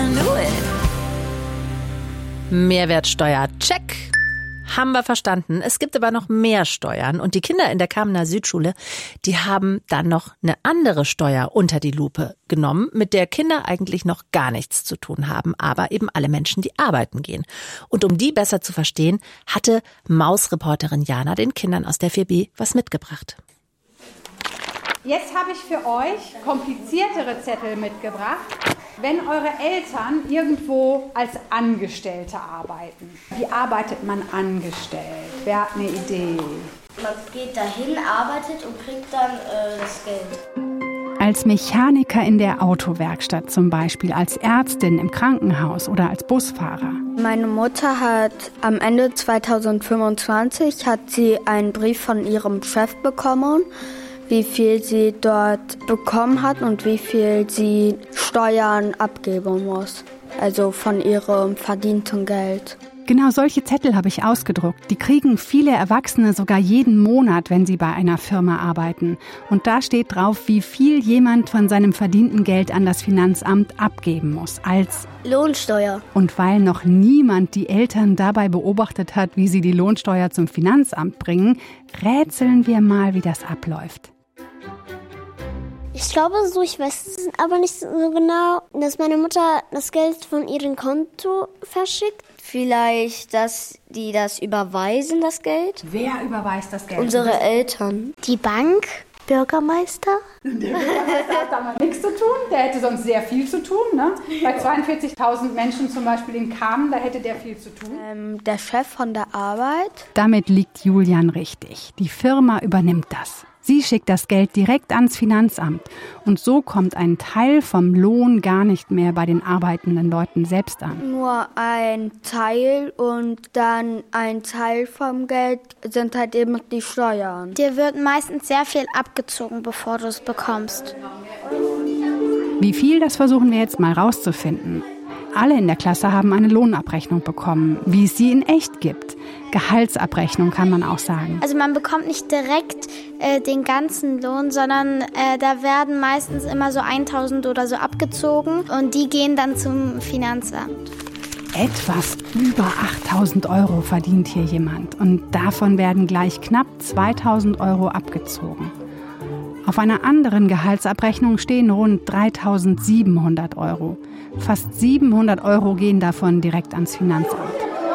I knew it. Mehrwertsteuer, check. Haben wir verstanden. Es gibt aber noch mehr Steuern. Und die Kinder in der Kamener Südschule, die haben dann noch eine andere Steuer unter die Lupe genommen, mit der Kinder eigentlich noch gar nichts zu tun haben, aber eben alle Menschen, die arbeiten gehen. Und um die besser zu verstehen, hatte Mausreporterin Jana den Kindern aus der 4B was mitgebracht. Jetzt habe ich für euch kompliziertere Zettel mitgebracht, wenn eure Eltern irgendwo als Angestellte arbeiten. Wie arbeitet man angestellt? Wer hat eine Idee? Man geht dahin, arbeitet und kriegt dann das Geld. Als Mechaniker in der Autowerkstatt zum Beispiel, als Ärztin im Krankenhaus oder als Busfahrer. Meine Mutter hat am Ende 2025 hat sie einen Brief von ihrem Chef bekommen, wie viel sie dort bekommen hat und wie viel sie Steuern abgeben muss. Also von ihrem verdienten Geld. Genau solche Zettel habe ich ausgedruckt. Die kriegen viele Erwachsene sogar jeden Monat, wenn sie bei einer Firma arbeiten. Und da steht drauf, wie viel jemand von seinem verdienten Geld an das Finanzamt abgeben muss, als Lohnsteuer. Und weil noch niemand die Eltern dabei beobachtet hat, wie sie die Lohnsteuer zum Finanzamt bringen, rätseln wir mal, wie das abläuft. Ich glaube so, ich weiß es aber nicht so genau, dass meine Mutter das Geld von ihrem Konto verschickt. Vielleicht, dass die das überweisen, das Geld. Wer überweist das Geld? Unsere Eltern. Die Bank? Bürgermeister? Der Bürgermeister hat damit nichts zu tun, der hätte sonst sehr viel zu tun. Ne? Bei 42.000 Menschen zum Beispiel in Kamen, da hätte der viel zu tun. Der Chef von der Arbeit. Damit liegt Julian richtig. Die Firma übernimmt das. Sie schickt das Geld direkt ans Finanzamt. Und so kommt ein Teil vom Lohn gar nicht mehr bei den arbeitenden Leuten selbst an. Nur ein Teil und dann ein Teil vom Geld sind halt eben die Steuern. Dir wird meistens sehr viel abgezogen, bevor du es bekommst. Wie viel, das versuchen wir jetzt mal rauszufinden. Alle in der Klasse haben eine Lohnabrechnung bekommen, wie es sie in echt gibt. Gehaltsabrechnung kann man auch sagen. Also man bekommt nicht direkt den ganzen Lohn, sondern da werden meistens immer so 1.000 oder so abgezogen und die gehen dann zum Finanzamt. Etwas über 8.000 € verdient hier jemand und davon werden gleich knapp 2.000 € abgezogen. Auf einer anderen Gehaltsabrechnung stehen rund 3.700 €. Fast 700 € gehen davon direkt ans Finanzamt.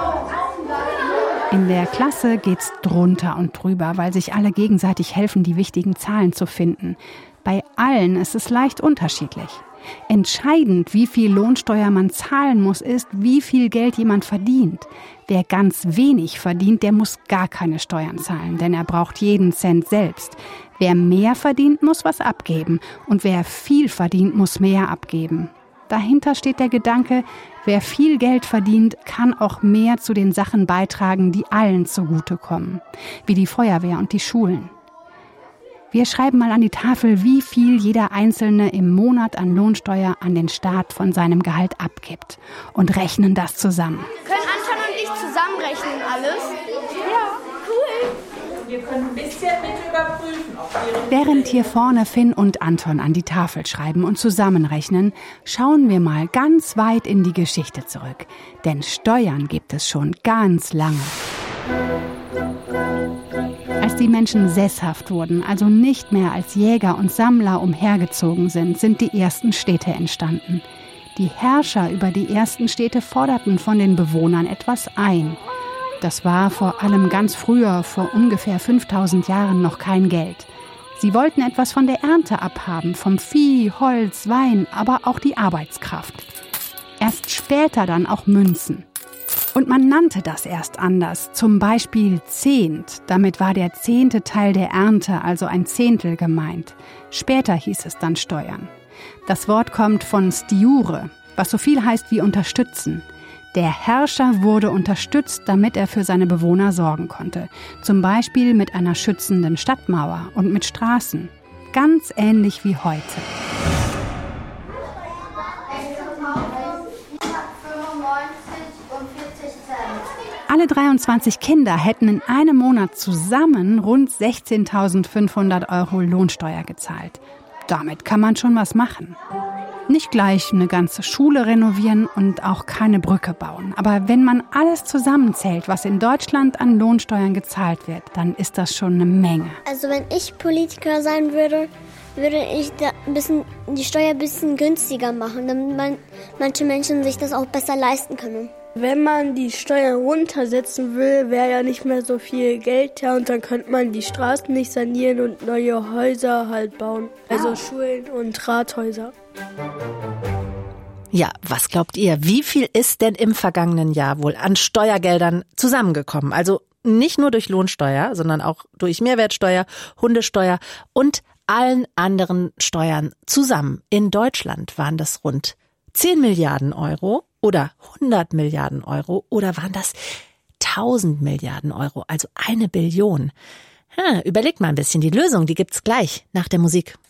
In der Klasse geht's drunter und drüber, weil sich alle gegenseitig helfen, die wichtigen Zahlen zu finden. Bei allen ist es leicht unterschiedlich. Entscheidend, wie viel Lohnsteuer man zahlen muss, ist, wie viel Geld jemand verdient. Wer ganz wenig verdient, der muss gar keine Steuern zahlen, denn er braucht jeden Cent selbst. Wer mehr verdient, muss was abgeben. Und wer viel verdient, muss mehr abgeben. Dahinter steht der Gedanke, wer viel Geld verdient, kann auch mehr zu den Sachen beitragen, die allen zugutekommen, wie die Feuerwehr und die Schulen. Wir schreiben mal an die Tafel, wie viel jeder Einzelne im Monat an Lohnsteuer an den Staat von seinem Gehalt abgibt und rechnen das zusammen. Können Anton und ich zusammenrechnen alles? Ja, cool. Wir können ein bisschen mit überprüfen, ob Während hier vorne Finn und Anton an die Tafel schreiben und zusammenrechnen, schauen wir mal ganz weit in die Geschichte zurück. Denn Steuern gibt es schon ganz lange. Als die Menschen sesshaft wurden, also nicht mehr als Jäger und Sammler umhergezogen sind, sind die ersten Städte entstanden. Die Herrscher über die ersten Städte forderten von den Bewohnern etwas ein. Das war vor allem ganz früher, vor ungefähr 5000 Jahren, noch kein Geld. Sie wollten etwas von der Ernte abhaben, vom Vieh, Holz, Wein, aber auch die Arbeitskraft. Erst später dann auch Münzen. Und man nannte das erst anders, zum Beispiel Zehnt. Damit war der 10. Teil der Ernte, also ein Zehntel gemeint. Später hieß es dann Steuern. Das Wort kommt von stiure, was so viel heißt wie unterstützen. Der Herrscher wurde unterstützt, damit er für seine Bewohner sorgen konnte. Zum Beispiel mit einer schützenden Stadtmauer und mit Straßen. Ganz ähnlich wie heute. Alle 23 Kinder hätten in einem Monat zusammen rund 16.500 € Lohnsteuer gezahlt. Damit kann man schon was machen. Nicht gleich eine ganze Schule renovieren und auch keine Brücke bauen. Aber wenn man alles zusammenzählt, was in Deutschland an Lohnsteuern gezahlt wird, dann ist das schon eine Menge. Also wenn ich Politiker sein würde, würde ich da die Steuer ein bisschen günstiger machen, damit manche Menschen sich das auch besser leisten können. Wenn man die Steuern runtersetzen will, wäre ja nicht mehr so viel Geld da und dann könnte man die Straßen nicht sanieren und neue Häuser halt bauen. Also Schulen und Rathäuser. Ja, was glaubt ihr? Wie viel ist denn im vergangenen Jahr wohl an Steuergeldern zusammengekommen? Also nicht nur durch Lohnsteuer, sondern auch durch Mehrwertsteuer, Hundesteuer und allen anderen Steuern zusammen. In Deutschland waren das rund 10 Milliarden Euro oder 100 Milliarden Euro oder waren das 1000 Milliarden Euro, also 1 Billion. Überlegt mal ein bisschen, die Lösung, die gibt's gleich nach der Musik.